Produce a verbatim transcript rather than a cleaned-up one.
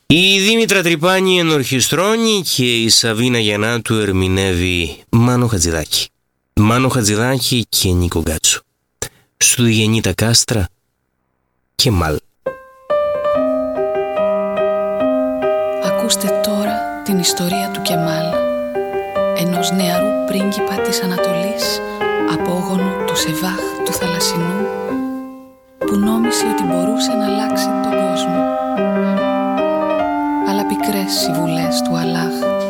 Η Δήμητρα Τρυπάνη ενορχιστρώνει και η Σαβίνα Γιαννάτου ερμηνεύει Μάνο Χατζηδάκη. Μάνο Χατζηδάκη και Νίκο Γκάτσο. Στου Γεννήτα Κάστρα και Μάλ. Ακούστε τώρα την ιστορία του Κεμάλ, ενός νεαρού πρίγκιπα της Ανατολής, απόγονου του Σεβάχ του Θαλασσινού, που νόμισε ότι μπορούσε να αλλάξει τον κόσμο. Αλλά πικρές συμβουλές του Αλλάχ